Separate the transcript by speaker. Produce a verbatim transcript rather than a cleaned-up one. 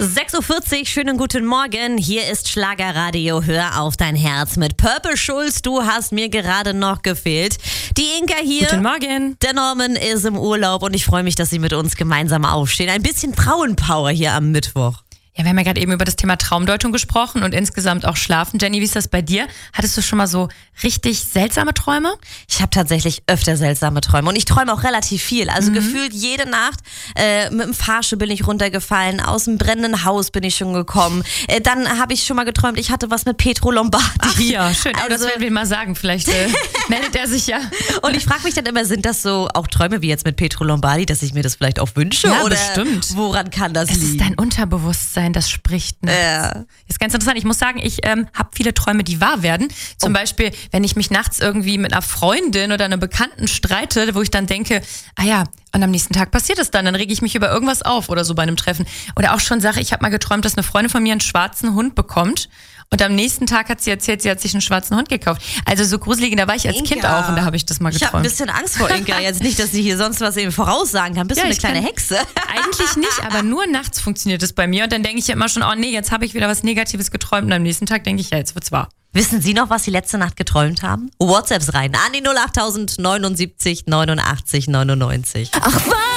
Speaker 1: sechs Uhr vierzig, schönen guten Morgen. Hier ist Schlagerradio. Hör auf dein Herz mit Purple Schulz. Du hast mir gerade noch gefehlt. Die Inka hier.
Speaker 2: Guten Morgen.
Speaker 1: Der Norman ist im Urlaub und ich freue mich, dass sie mit uns gemeinsam aufstehen. Ein bisschen Frauenpower hier am Mittwoch.
Speaker 2: Ja, wir haben ja gerade eben über das Thema Traumdeutung gesprochen und insgesamt auch Schlafen. Jenny, wie ist das bei dir? Hattest du schon mal so richtig seltsame Träume?
Speaker 1: Ich habe tatsächlich öfter seltsame Träume und ich träume auch relativ viel. Also mhm. gefühlt jede Nacht äh, mit dem Fahrstuhl bin ich runtergefallen, aus dem brennenden Haus bin ich schon gekommen. Äh, dann habe ich schon mal geträumt, ich hatte was mit Petro Lombardi.
Speaker 2: Ach ja, schön. Also, das werden wir mal sagen. Vielleicht äh, meldet er sich ja.
Speaker 1: Und ich frage mich dann immer, sind das so auch Träume wie jetzt mit Petro Lombardi, dass ich mir das vielleicht auch wünsche?
Speaker 2: Ja,
Speaker 1: oder
Speaker 2: bestimmt.
Speaker 1: Woran kann das
Speaker 2: es
Speaker 1: liegen?
Speaker 2: Es ist dein Unterbewusstsein, das spricht. Ne?
Speaker 1: Ja.
Speaker 2: Ist ganz interessant. Ich muss sagen, ich ähm, habe viele Träume, die wahr werden. Zum oh. Beispiel, wenn ich mich nachts irgendwie mit einer Freundin oder einer Bekannten streite, wo ich dann denke, ah ja, und am nächsten Tag passiert es dann, dann rege ich mich über irgendwas auf oder so bei einem Treffen. Oder auch schon Sache, ich habe mal geträumt, dass eine Freundin von mir einen schwarzen Hund bekommt. Und am nächsten Tag hat sie erzählt, sie hat sich einen schwarzen Hund gekauft. Also so gruselig, da war ich als
Speaker 1: Inka.
Speaker 2: Kind auch und da habe ich das mal geträumt.
Speaker 1: Ich habe ein bisschen Angst vor Inka. Jetzt nicht, dass sie hier sonst was eben voraussagen kann. Bist ja, du eine kleine Hexe?
Speaker 2: Eigentlich nicht, aber nur nachts funktioniert es bei mir. Und dann denke ich ja immer schon, oh nee, jetzt habe ich wieder was Negatives geträumt. Und am nächsten Tag denke ich, ja, jetzt wird's wahr.
Speaker 1: Wissen Sie noch, was Sie letzte Nacht geträumt haben? WhatsApps rein an die null acht neunundsiebzig neunundachtzig neunundneunzig. Ach was?